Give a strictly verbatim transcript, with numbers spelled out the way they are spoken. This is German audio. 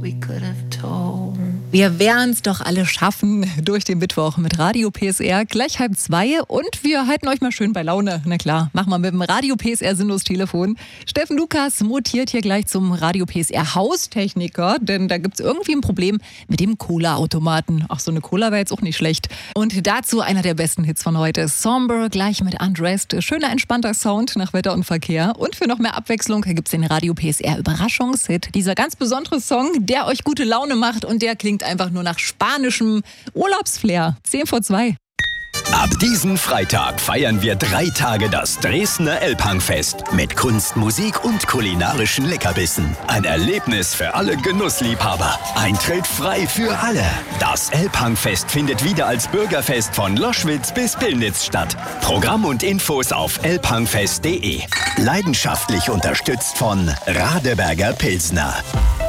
we could have told. Wir werden's doch alle schaffen durch den Mittwoch mit Radio P S R. Gleich halb zwei und wir halten euch mal schön bei Laune. Na klar, machen wir mit dem Radio P S R sinnlos Telefon. Steffen Lukas mutiert hier gleich zum Radio P S R Haustechniker, denn da gibt's irgendwie ein Problem mit dem Cola-Automaten. Ach, so eine Cola wäre jetzt auch nicht schlecht. Und dazu einer der besten Hits von heute. Somber gleich mit Undressed. Schöner, entspannter Sound nach Wetter und Verkehr. Und für noch mehr Abwechslung gibt's den Radio P S R Überraschungshit. Dieser ganz besondere Song, der euch gute Laune macht und der klingt einfach nur nach spanischem Urlaubsflair. zehn vor zwei. Ab diesen Freitag feiern wir drei Tage das Dresdner Elbhangfest mit Kunst, Musik und kulinarischen Leckerbissen. Ein Erlebnis für alle Genussliebhaber. Eintritt frei für alle. Das Elbhangfest findet wieder als Bürgerfest von Loschwitz bis Pillnitz statt. Programm und Infos auf elbhangfest punkt de. Leidenschaftlich unterstützt von Radeberger Pilsner.